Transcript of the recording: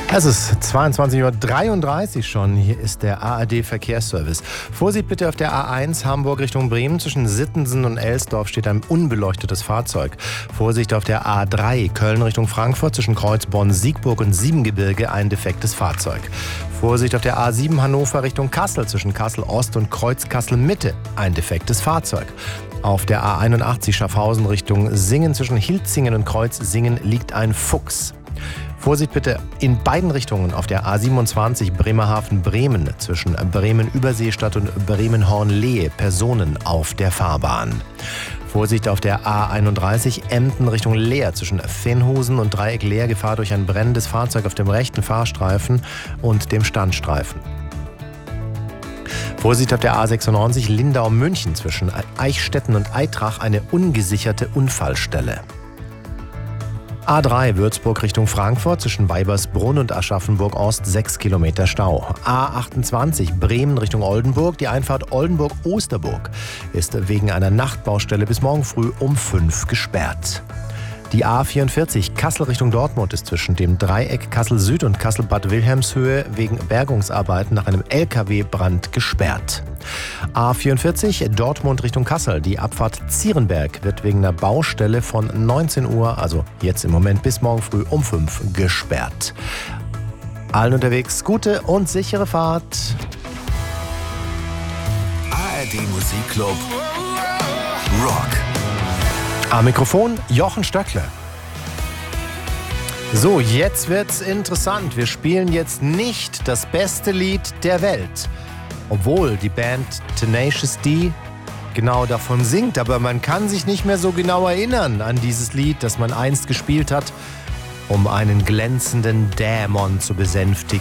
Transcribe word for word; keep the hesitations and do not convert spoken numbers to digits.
Es ist zweiundzwanzig Uhr dreiunddreißig schon. Hier ist der A R D-Verkehrsservice. Vorsicht bitte auf der A eins Hamburg Richtung Bremen. Zwischen Sittensen und Elsdorf steht ein unbeleuchtetes Fahrzeug. Vorsicht auf der A drei Köln Richtung Frankfurt. Zwischen Kreuzborn, Siegburg und Siebengebirge ein defektes Fahrzeug. Vorsicht auf der A sieben Hannover Richtung Kassel. Zwischen Kassel Ost und Kreuz Kassel Mitte ein defektes Fahrzeug. Auf der A einundachtzig Schaffhausen Richtung Singen. Zwischen Hilzingen und Kreuz Singen liegt ein Fuchs. Vorsicht bitte in beiden Richtungen auf der A siebenundzwanzig Bremerhaven-Bremen zwischen Bremen-Überseestadt und Bremen-Hornlehe Personen auf der Fahrbahn. Vorsicht auf der A einunddreißig Emden Richtung Leer zwischen Venhusen und Dreieck Leer, Gefahr durch ein brennendes Fahrzeug auf dem rechten Fahrstreifen und dem Standstreifen. Vorsicht auf der A sechsundneunzig Lindau-München zwischen Eichstätten und Aitrach eine ungesicherte Unfallstelle. A drei Würzburg Richtung Frankfurt zwischen Weibersbrunn und Aschaffenburg-Ost sechs Kilometer Stau. A achtundzwanzig Bremen Richtung Oldenburg. Die Einfahrt Oldenburg-Osterburg ist wegen einer Nachtbaustelle bis morgen früh um fünf gesperrt. Die A vierundvierzig Kassel Richtung Dortmund ist zwischen dem Dreieck Kassel Süd und Kassel-Bad Wilhelmshöhe wegen Bergungsarbeiten nach einem L K W-Brand gesperrt. A vierundvierzig Dortmund Richtung Kassel. Die Abfahrt Zierenberg wird wegen einer Baustelle von neunzehn Uhr, also jetzt im Moment bis morgen früh um fünf, gesperrt. Allen unterwegs gute und sichere Fahrt. A R D Musikclub Rock. Am Mikrofon Jochen Stöckle. So, jetzt wird's interessant. Wir spielen jetzt nicht das beste Lied der Welt. Obwohl die Band Tenacious D genau davon singt. Aber man kann sich nicht mehr so genau erinnern an dieses Lied, das man einst gespielt hat, um einen glänzenden Dämon zu besänftigen.